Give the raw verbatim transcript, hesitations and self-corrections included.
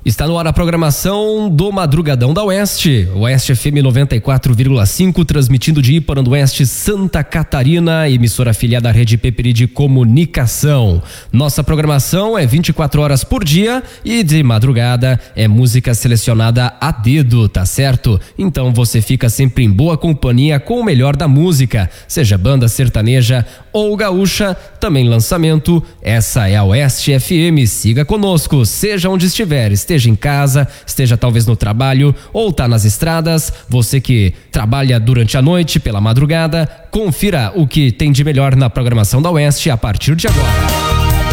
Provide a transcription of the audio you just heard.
Está no ar a programação do Madrugadão da Oeste, Oeste F M noventa e quatro vírgula cinco, transmitindo de Iparandueste, Santa Catarina, emissora afiliada à Rede Peperi de Comunicação. Nossa programação é vinte e quatro horas por dia e de madrugada é música selecionada a dedo, tá certo? Então você fica sempre em boa companhia com o melhor da música, seja banda sertaneja ou gaúcha, também lançamento. Essa é a Oeste F M, siga conosco, seja onde estiver, esteja em casa, esteja talvez no trabalho ou tá nas estradas, você que trabalha durante a noite, pela madrugada, confira o que tem de melhor na programação da Oeste a partir de agora.